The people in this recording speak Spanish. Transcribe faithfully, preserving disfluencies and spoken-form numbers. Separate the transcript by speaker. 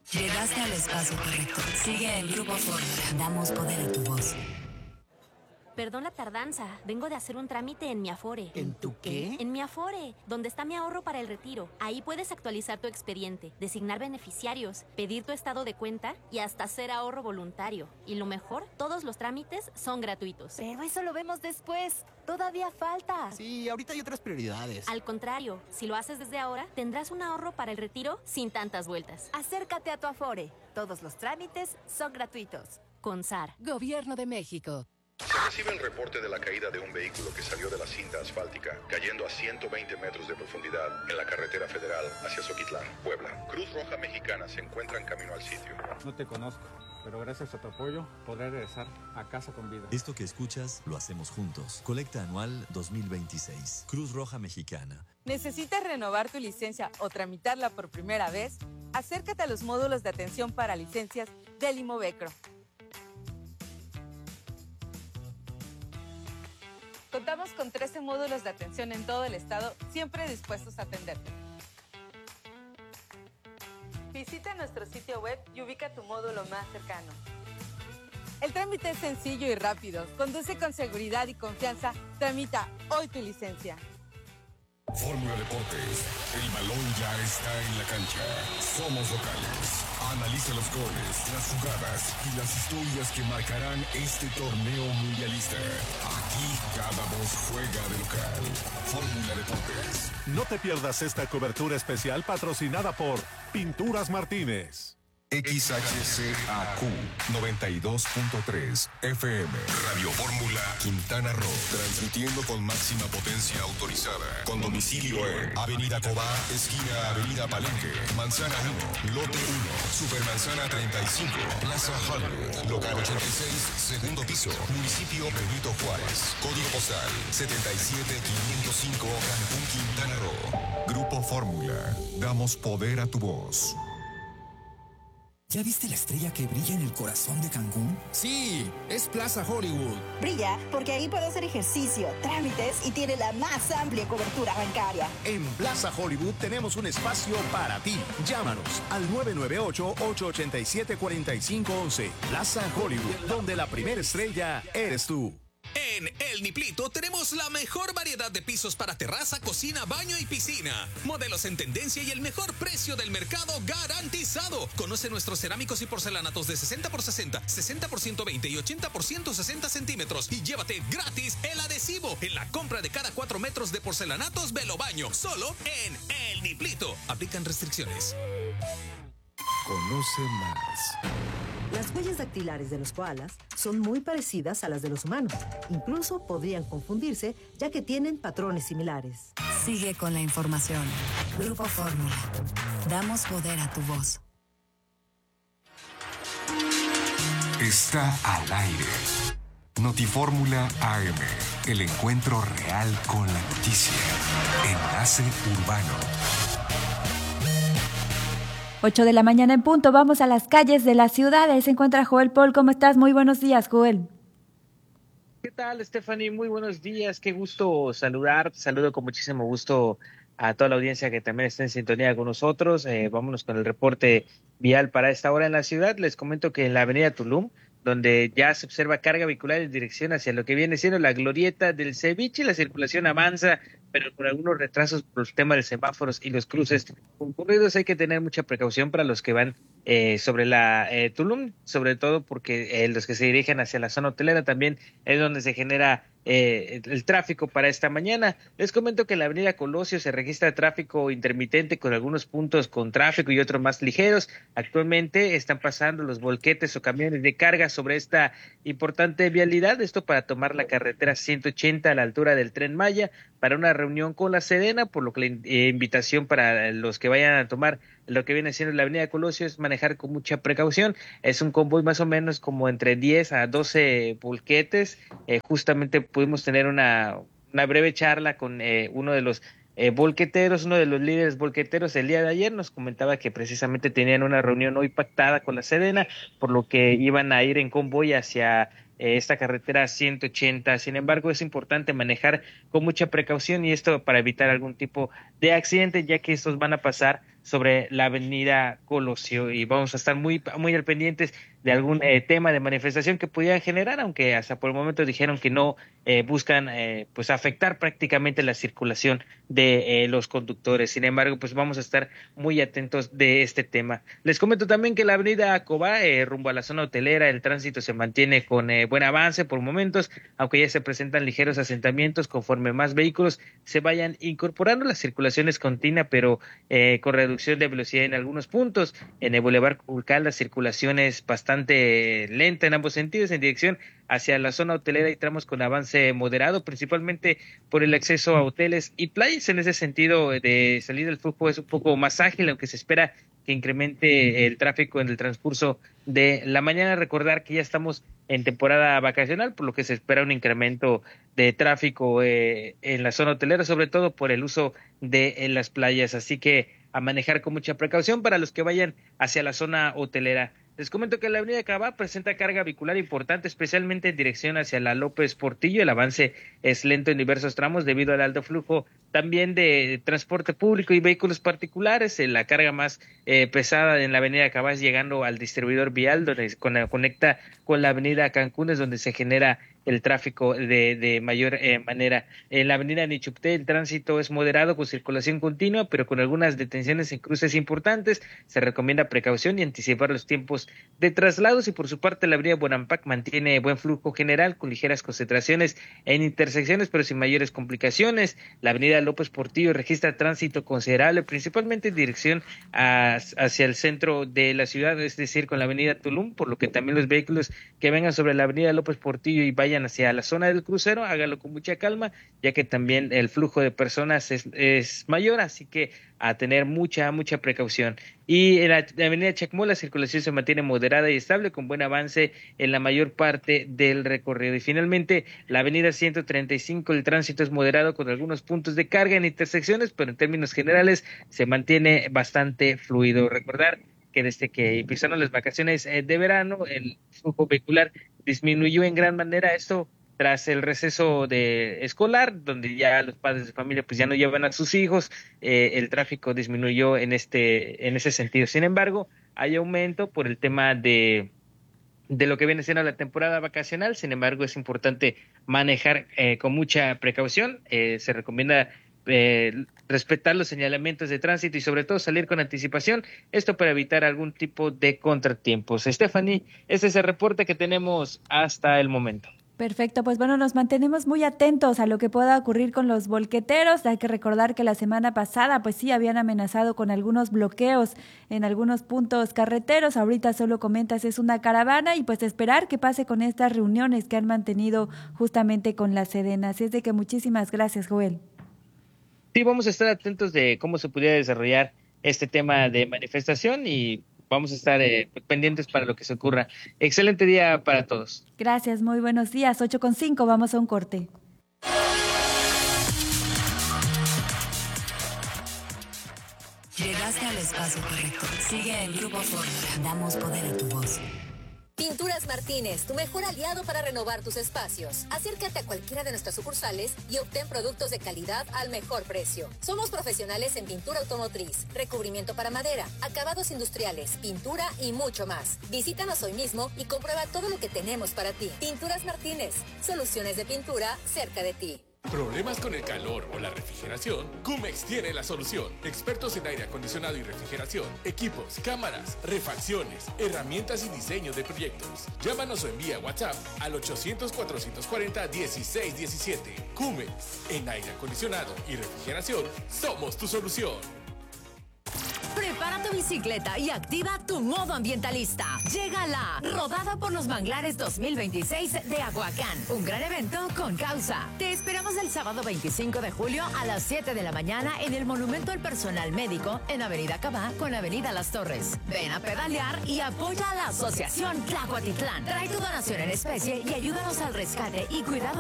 Speaker 1: Llegaste al espacio correcto. Sigue el Grupo Fórmula. Damos poder a tu voz.
Speaker 2: Perdón la tardanza, vengo de hacer un trámite en mi Afore.
Speaker 3: ¿En tu qué?
Speaker 2: En mi Afore, donde está mi ahorro para el retiro. Ahí puedes actualizar tu expediente, designar beneficiarios, pedir tu estado de cuenta y hasta hacer ahorro voluntario. Y lo mejor, todos los trámites son gratuitos.
Speaker 4: Pero eso lo vemos después. Todavía falta.
Speaker 3: Sí, ahorita hay otras prioridades.
Speaker 2: Al contrario, si lo haces desde ahora, tendrás un ahorro para el retiro sin tantas vueltas.
Speaker 4: Acércate a tu Afore. Todos los trámites son gratuitos.
Speaker 2: Con S A R.
Speaker 1: Gobierno de México.
Speaker 5: Se recibe el reporte de la caída de un vehículo que salió de la cinta asfáltica, cayendo a ciento veinte metros de profundidad en la carretera federal hacia Zoquitlán, Puebla. Cruz Roja Mexicana se encuentra en camino al sitio.
Speaker 6: No te conozco, pero gracias a tu apoyo podré regresar a casa con vida.
Speaker 7: Esto que escuchas lo hacemos juntos. Colecta anual dos mil veintiséis. Cruz Roja Mexicana.
Speaker 8: ¿Necesitas renovar tu licencia o tramitarla por primera vez? Acércate a los módulos de atención para licencias del Imovecro. Contamos con trece módulos de atención en todo el estado, siempre dispuestos a atenderte. Visita nuestro sitio web y ubica tu módulo más cercano. El trámite es sencillo y rápido. Conduce con seguridad y confianza. Tramita hoy tu licencia.
Speaker 9: Fórmula Deportes, el balón ya está en la cancha. Somos locales. Analiza los goles, las jugadas y las historias que marcarán este torneo mundialista. Aquí cada voz juega de local. Fórmula Deportes.
Speaker 10: No te pierdas esta cobertura especial patrocinada por Pinturas Martínez.
Speaker 9: X H C A Q noventa y dos punto tres F M. Radio Fórmula Quintana Roo. Transmitiendo con máxima potencia autorizada. Con domicilio en Avenida Cobá, esquina Avenida Palenque, Manzana uno, Lote uno, Supermanzana treinta y cinco, Plaza Hollywood, Local ochenta y seis, segundo piso, Municipio Benito Juárez. Código postal setenta y siete quinientos cinco, Cancún, Quintana Roo. Grupo Fórmula. Damos poder a tu voz.
Speaker 11: ¿Ya viste la estrella que brilla en el corazón de Cancún?
Speaker 12: Sí, es Plaza Hollywood.
Speaker 13: Brilla porque ahí puedo hacer ejercicio, trámites y tiene la más amplia cobertura bancaria.
Speaker 14: En Plaza Hollywood tenemos un espacio para ti. Llámanos al nueve nueve ocho, ocho ocho siete, cuatro cinco uno uno. Plaza Hollywood, donde la primera estrella eres tú.
Speaker 15: En El Niplito tenemos la mejor variedad de pisos para terraza, cocina, baño y piscina. Modelos en tendencia y el mejor precio del mercado garantizado. Conoce nuestros cerámicos y porcelanatos de sesenta por sesenta, sesenta por ciento veinte y ochenta por ciento sesenta centímetros. Y llévate gratis el adhesivo en la compra de cada cuatro metros de porcelanatos Velo Baño. Solo en El Niplito. Aplican restricciones.
Speaker 16: Conoce más.
Speaker 17: Las huellas dactilares de los koalas son muy parecidas a las de los humanos. Incluso podrían confundirse, ya que tienen patrones similares.
Speaker 1: Sigue con la información. Grupo Fórmula. Damos poder a tu voz.
Speaker 9: Está al aire. Notifórmula A M. El encuentro real con la noticia. Enlace Urbano.
Speaker 18: ocho de la mañana en punto, vamos a las calles de las ciudades. Se encuentra Joel Paul. ¿Cómo estás? Muy buenos días, Joel.
Speaker 19: ¿Qué tal, Stephanie? Muy buenos días. Qué gusto saludar. Saludo con muchísimo gusto a toda la audiencia que también está en sintonía con nosotros. Eh, vámonos con el reporte vial para esta hora en la ciudad. Les comento que en la avenida Tulum, donde ya se observa carga vehicular en dirección hacia lo que viene siendo la glorieta del Ceviche, la circulación avanza, pero con algunos retrasos por el tema de semáforos y los cruces concurridos. Hay que tener mucha precaución para los que van eh, sobre la eh, Tulum, sobre todo porque eh, los que se dirigen hacia la zona hotelera también es donde se genera eh, el, el tráfico para esta mañana. Les comento que en la avenida Colosio se registra tráfico intermitente con algunos puntos con tráfico y otros más ligeros. Actualmente están pasando los volquetes o camiones de carga sobre esta importante vialidad, esto para tomar la carretera ciento ochenta a la altura del Tren Maya para una reunión con la Sedena, por lo que la eh, invitación para los que vayan a tomar lo que viene siendo la avenida Colosio es manejar con mucha precaución. Es un convoy más o menos como entre diez a doce volquetes. Eh, justamente pudimos tener una, una breve charla con eh, uno de los eh, volqueteros, uno de los líderes volqueteros el día de ayer. Nos comentaba que precisamente tenían una reunión hoy pactada con la Sedena, por lo que iban a ir en convoy hacia esta carretera ciento ochenta. Sin embargo, es importante manejar con mucha precaución y esto para evitar algún tipo de accidente, ya que estos van a pasar sobre la avenida Colosio, y vamos a estar muy, muy al pendientes de algún eh, tema de manifestación que pudieran generar, aunque hasta por el momento dijeron que no eh, buscan eh, pues afectar prácticamente la circulación de eh, los conductores. Sin embargo, pues vamos a estar muy atentos de este tema. Les comento también que la avenida Cobá, eh, rumbo a la zona hotelera, el tránsito se mantiene con eh, buen avance por momentos, aunque ya se presentan ligeros asentamientos conforme más vehículos se vayan incorporando. La circulación es continua, pero eh, con reducción de velocidad en algunos puntos. En el Boulevard Culcal la circulación es bastante bastante lenta en ambos sentidos, en dirección hacia la zona hotelera y tramos con avance moderado, principalmente por el acceso a hoteles y playas. En ese sentido, de salir del flujo es un poco más ágil, aunque se espera que incremente el tráfico en el transcurso de la mañana. Recordar que ya estamos en temporada vacacional, por lo que se espera un incremento de tráfico eh, en la zona hotelera, sobre todo por el uso de eh, las playas, así que a manejar con mucha precaución para los que vayan hacia la zona hotelera. Les comento que la avenida Cabá presenta carga vehicular importante, especialmente en dirección hacia la López Portillo. El avance es lento en diversos tramos debido al alto flujo también de transporte público y vehículos particulares. La carga más eh, pesada en la avenida Cabá es llegando al distribuidor vial, donde conecta con la avenida Cancún, es donde se genera el tráfico de, de mayor eh, manera. En la avenida Nichupté el tránsito es moderado con circulación continua, pero con algunas detenciones en cruces importantes. Se recomienda precaución y anticipar los tiempos de traslados, y por su parte la avenida Bonampak mantiene buen flujo general con ligeras concentraciones en intersecciones, pero sin mayores complicaciones. La avenida López Portillo registra tránsito considerable, principalmente en dirección a, hacia el centro de la ciudad, es decir, con la avenida Tulum, por lo que también los vehículos que vengan sobre la avenida López Portillo y vayan hacia la zona del crucero, hágalo con mucha calma, ya que también el flujo de personas es, es mayor, así que a tener mucha, mucha precaución. Y en la avenida Chacmol la circulación se mantiene moderada y estable, con buen avance en la mayor parte del recorrido. Y finalmente, la avenida ciento treinta y cinco, el tránsito es moderado con algunos puntos de carga en intersecciones, pero en términos generales se mantiene bastante fluido. Recordar que desde que empezaron las vacaciones de verano, el flujo vehicular disminuyó en gran manera, esto tras el receso de escolar, donde ya los padres de familia pues ya no llevan a sus hijos, eh, el tráfico disminuyó en este en ese sentido. Sin embargo, hay aumento por el tema de de lo que viene siendo la temporada vacacional. Sin embargo, es importante manejar eh, con mucha precaución. Eh, se recomienda eh, respetar los señalamientos de tránsito y sobre todo salir con anticipación, esto para evitar algún tipo de contratiempos. Stephanie, este es el reporte que tenemos hasta el momento.
Speaker 18: Perfecto, pues bueno, nos mantenemos muy atentos a lo que pueda ocurrir con los volqueteros. Hay que recordar que la semana pasada pues sí habían amenazado con algunos bloqueos en algunos puntos carreteros. Ahorita solo comentas es una caravana y pues esperar que pase con estas reuniones que han mantenido justamente con la Sedena. Así es de que muchísimas gracias, Joel.
Speaker 19: Sí, vamos a estar atentos de cómo se pudiera desarrollar este tema de manifestación y vamos a estar eh, pendientes para lo que se ocurra. Excelente día para todos.
Speaker 18: Gracias, muy buenos días. ocho con cinco, vamos a un corte.
Speaker 1: Llegaste al espacio correcto. Sigue el Grupo Fórmula. Damos poder a tu voz.
Speaker 16: Pinturas Martínez, tu mejor aliado para renovar tus espacios. Acércate a cualquiera de nuestras sucursales y obtén productos de calidad al mejor precio. Somos profesionales en pintura automotriz, recubrimiento para madera, acabados industriales, pintura y mucho más. Visítanos hoy mismo y comprueba todo lo que tenemos para ti. Pinturas Martínez, soluciones de pintura cerca de ti.
Speaker 20: ¿Problemas con el calor o la refrigeración? Cumex tiene la solución. Expertos en aire acondicionado y refrigeración, equipos, cámaras, refacciones, herramientas y diseño de proyectos. Llámanos o envía WhatsApp al ochocientos, cuatrocientos cuarenta, dieciséis diecisiete. Cumex, en aire acondicionado y refrigeración, somos tu solución.
Speaker 21: Prepara tu bicicleta y activa tu modo ambientalista. Llega la Rodada por los Manglares dos mil veintiséis de Aguacán. Un gran evento con causa. Te esperamos el sábado veinticinco de julio a las siete de la mañana en el Monumento al Personal Médico en Avenida Cabá con Avenida Las Torres. Ven a pedalear y apoya a la Asociación Tlahuatitlán. Trae tu donación en especie y ayúdanos al rescate y cuidado